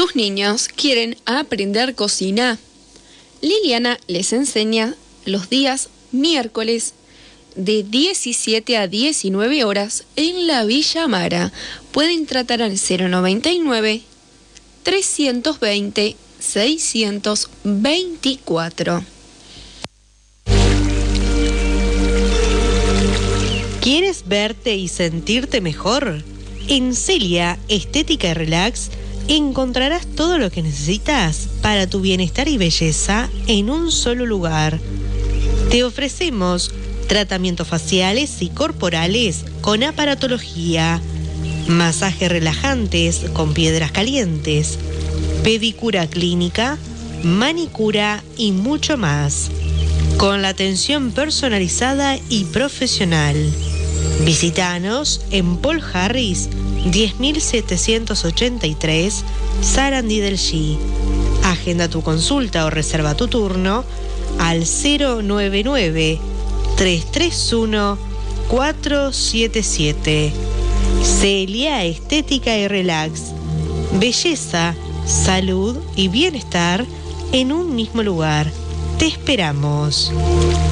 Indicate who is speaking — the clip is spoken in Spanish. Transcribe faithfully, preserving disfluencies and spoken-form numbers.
Speaker 1: ¿Tus niños quieren aprender cocina? Liliana les enseña los días miércoles de diecisiete a diecinueve horas en la Villa Amara. Pueden tratar al cero noventa y nueve, trescientos veinte, seiscientos veinticuatro.
Speaker 2: ¿Quieres verte y sentirte mejor? En Celia Estética y Relax encontrarás todo lo que necesitas para tu bienestar y belleza en un solo lugar. Te ofrecemos tratamientos faciales y corporales con aparatología, masajes relajantes con piedras calientes, pedicura clínica, manicura y mucho más, con la atención personalizada y profesional. Visítanos en Paul Harris diez mil setecientos ochenta y tres, Sarandí del G. Agenda tu consulta o reserva tu turno al cero nueve nueve, tres tres uno, cuatro siete siete. Celia Estética y Relax. Belleza, salud y bienestar en un mismo lugar. Te esperamos.